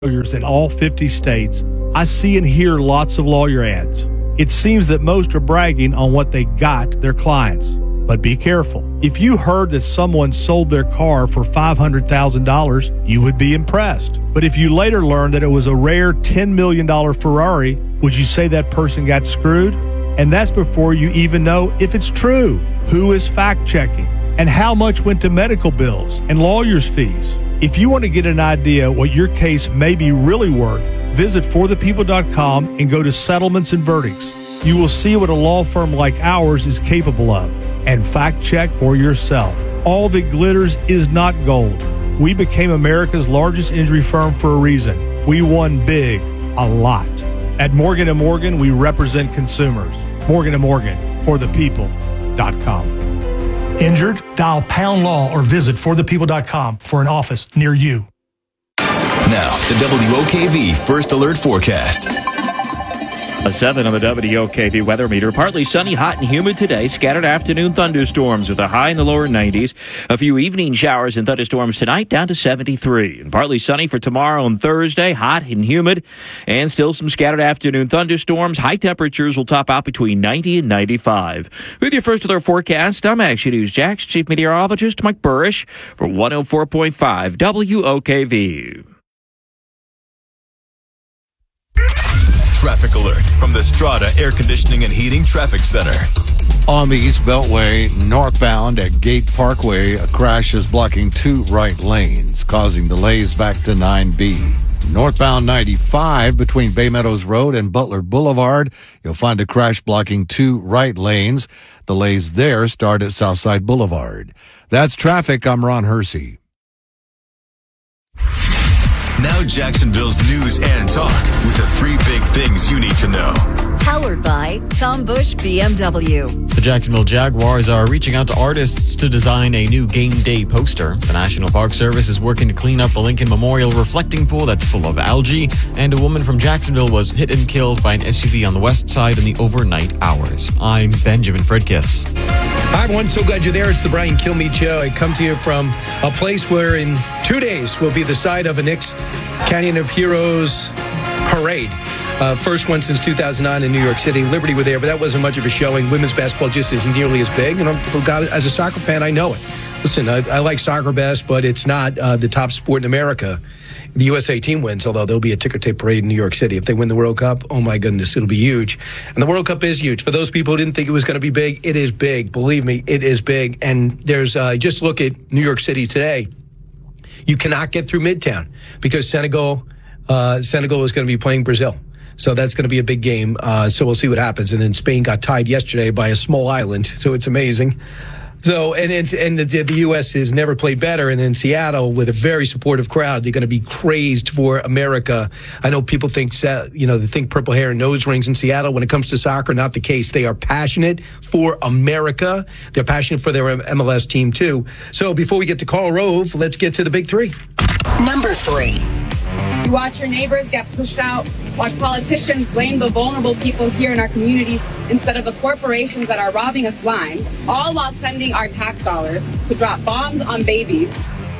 lawyers in all 50 states, I see and hear lots of lawyer ads. It seems that most are bragging on what they got their clients. But be careful. If you heard that someone sold their car for $500,000, you would be impressed. But if you later learned that it was a rare $10 million Ferrari, would you say that person got screwed? And that's before you even know if it's true. Who is fact-checking? And how much went to medical bills and lawyers' fees? If you want to get an idea what your case may be really worth, visit forthepeople.com and go to settlements and verdicts. You will see what a law firm like ours is capable of. And fact check for yourself. All that glitters is not gold. We became America's largest injury firm for a reason. We won big, a lot. At Morgan & Morgan, we represent consumers. Morgan & Morgan, forthepeople.com. Injured? Dial pound law or visit forthepeople.com for an office near you. Now, the WOKV First Alert Forecast. A 7 on the WOKV weather meter. Partly sunny, hot, and humid today. Scattered afternoon thunderstorms with a high in the lower 90s. A few evening showers and thunderstorms tonight down to 73. And partly sunny for tomorrow and Thursday. Hot and humid. And still some scattered afternoon thunderstorms. High temperatures will top out between 90 and 95. With your First Alert Forecast, I'm Action News Jax Chief Meteorologist Mike Burrish for 104.5 WOKV. Traffic alert from the Strata Air Conditioning and Heating Traffic Center. On the East Beltway, northbound at Gate Parkway, a crash is blocking 2 right lanes, causing delays back to 9B. Northbound 95 between Bay Meadows Road and Butler Boulevard, you'll find a crash blocking 2 right lanes. Delays there start at Southside Boulevard. That's traffic. I'm Ron Hersey. Now Jacksonville's news and talk with the 3 big things you need to know. Powered by Tom Bush BMW. The Jacksonville Jaguars are reaching out to artists to design a new game day poster. The National Park Service is working to clean up a Lincoln Memorial reflecting pool that's full of algae. And a woman from Jacksonville was hit and killed by an SUV on the west side in the overnight hours. I'm Benjamin Fredkiss. Hi, everyone. So glad you're there. It's the Brian Kilmeade Show. I come to you from a place where in 2 days will be the site of a Knicks Canyon of Heroes parade. First one since 2009 in New York City. Liberty were there, but that wasn't much of a showing. Women's basketball just isn't nearly as big. And as a soccer fan, I know it. Listen, I like soccer best, but it's not the top sport in America. The USA team wins, although there'll be a ticker tape parade in New York City. If they win the World Cup, oh my goodness, it'll be huge. And the World Cup is huge. For those people who didn't think it was going to be big, it is big. Believe me, it is big. And there's, just look at New York City today. You cannot get through Midtown because Senegal is going to be playing Brazil. So that's going to be a big game. So we'll see what happens. And then Spain got tied yesterday by a small island. So it's amazing. So, and the U.S. has never played better. And in Seattle, with a very supportive crowd, they're going to be crazed for America. I know people think, they think purple hair and nose rings in Seattle. When it comes to soccer, not the case. They are passionate for America. They're passionate for their MLS team, too. So before we get to Karl Rove, let's get to the big 3. Number 3. You watch your neighbors get pushed out, watch politicians blame the vulnerable people here in our communities instead of the corporations that are robbing us blind, all while sending our tax dollars to drop bombs on babies.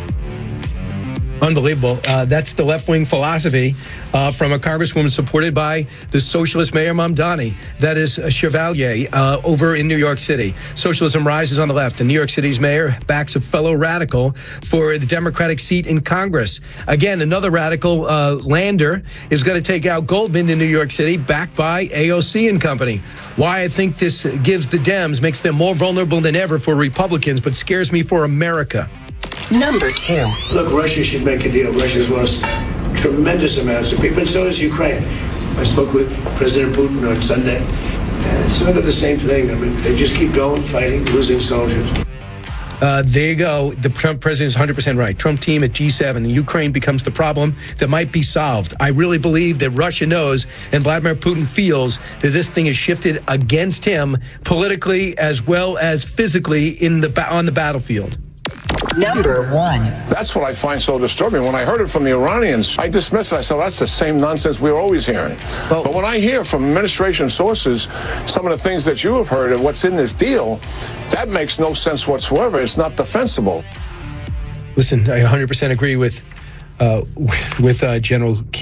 Unbelievable. That's the left-wing philosophy from a congresswoman supported by the socialist Mayor Mamdani. That is a Chevalier over in New York City. Socialism rises on the left. And New York City's mayor backs a fellow radical for the Democratic seat in Congress. Again, another radical, Lander, is going to take out Goldman in New York City, backed by AOC and company. Why I think this gives the Dems, makes them more vulnerable than ever for Republicans, but scares me for America. Number 2. Look, Russia should make a deal. Russia's lost tremendous amounts of people, and so has Ukraine. I spoke with President Putin on Sunday, and it's sort of the same thing. I mean, they just keep going, fighting, losing soldiers. There you go. The Trump president is 100% right. Trump team at G7, and Ukraine becomes the problem that might be solved. I really believe that Russia knows and Vladimir Putin feels that this thing is shifted against him politically as well as physically on the battlefield. Number 1. That's what I find so disturbing. When I heard it from the Iranians, I dismissed it. I said, well, that's the same nonsense we were always hearing. But when I hear from administration sources some of the things that you have heard and what's in this deal, that makes no sense whatsoever. It's not defensible. Listen, I 100% agree with with General